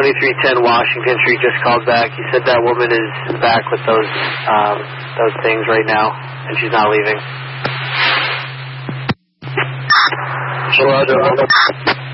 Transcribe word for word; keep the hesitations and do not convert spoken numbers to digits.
twenty-three ten Washington Street just called back. He said that woman is back with those um, those things right now, and she's not leaving. Roger.